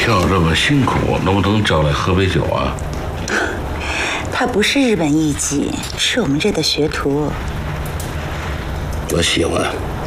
跳这么辛苦，能不能招来喝杯酒啊？ 他不是日本艺妓，是我们这的学徒。 我喜欢。